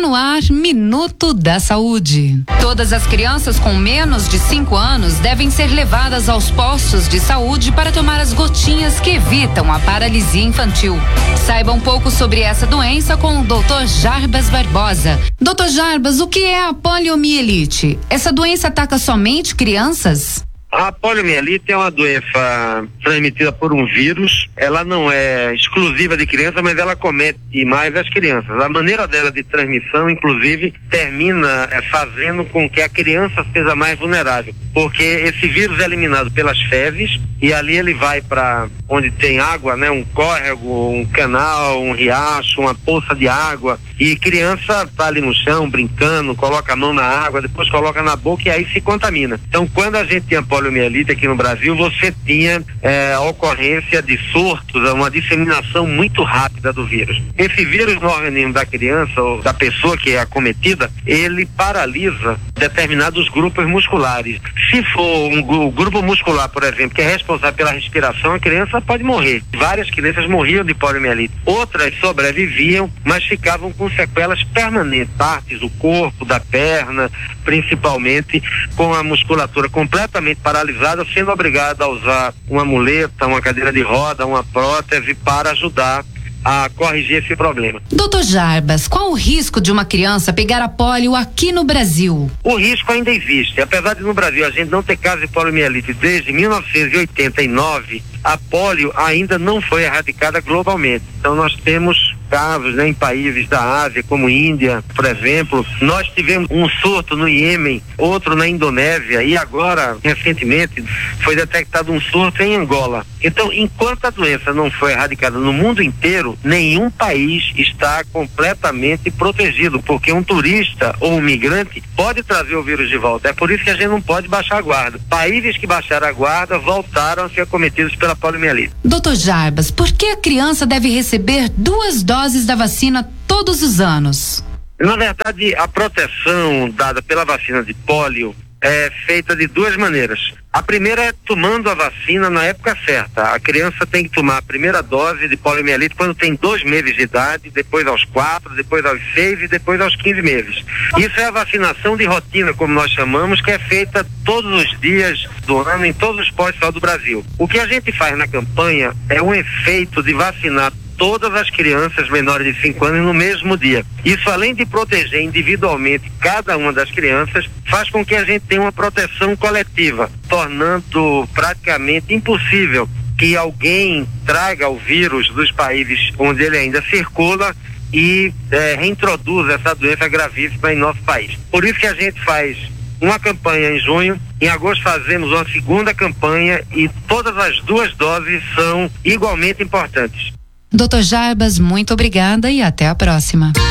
no ar, Minuto da Saúde. Todas as crianças com menos de 5 anos devem ser levadas aos postos de saúde para tomar as gotinhas que evitam a paralisia infantil. Saiba um pouco sobre essa doença com o Dr. Jarbas Barbosa. Dr. Jarbas, o que é a poliomielite? Essa doença ataca somente crianças? A poliomielite é uma doença transmitida por um vírus. Ela não é exclusiva de criança, mas ela comete mais as crianças. A maneira dela de transmissão, inclusive, termina fazendo com que a criança seja mais vulnerável, porque esse vírus é eliminado pelas fezes e ali ele vai para onde tem água, né? Um córrego, um canal, um riacho, uma poça de água, e criança tá ali no chão brincando, coloca a mão na água, depois coloca na boca e aí se contamina. Então, quando a gente tinha poliomielite aqui no Brasil, você tinha a ocorrência de surtos, uma disseminação muito rápida do vírus. Esse vírus no organismo da criança ou da pessoa que é acometida, ele paralisa determinados grupos musculares. Se for um grupo muscular, por exemplo, que é responsável pela respiração, a criança pode morrer. Várias crianças morriam de poliomielite. Outras sobreviviam, mas ficavam com sequelas permanentes, partes do corpo, da perna, principalmente, com a musculatura completamente paralisada, sendo obrigada a usar uma muleta, uma cadeira de roda, uma prótese para ajudar a corrigir esse problema. Doutor Jarbas, qual o risco de uma criança pegar a polio aqui no Brasil? O risco ainda existe. Apesar de no Brasil a gente não ter casos de poliomielite desde 1989, a polio ainda não foi erradicada globalmente. Então nós temos casos, né, em países da Ásia, como Índia, por exemplo. Nós tivemos um surto no Iêmen, outro na Indonésia e agora, recentemente, foi detectado um surto em Angola. Então, enquanto a doença não foi erradicada no mundo inteiro, nenhum país está completamente protegido, porque um turista ou um migrante pode trazer o vírus de volta. É por isso que a gente não pode baixar a guarda. Países que baixaram a guarda voltaram a ser acometidos pela poliomielite. Doutor Jarbas, por que a criança deve receber 2 doses da vacina todos os anos? Na verdade, a proteção dada pela vacina de polio é feita de 2 maneiras. A primeira é tomando a vacina na época certa. A criança tem que tomar a primeira dose de poliomielite quando tem 2 meses de idade, depois aos 4, depois aos 6 e depois aos 15 meses. Isso é a vacinação de rotina, como nós chamamos, que é feita todos os dias do ano em todos os postos de saúde do Brasil. O que a gente faz na campanha é um efeito de vacinar todas as crianças menores de 5 anos no mesmo dia. Isso, além de proteger individualmente cada uma das crianças, faz com que a gente tenha uma proteção coletiva, tornando praticamente impossível que alguém traga o vírus dos países onde ele ainda circula e reintroduza essa doença gravíssima em nosso país. Por isso que a gente faz uma campanha em junho, em agosto fazemos uma segunda campanha e todas as 2 doses são igualmente importantes. Doutor Jarbas, muito obrigada e até a próxima.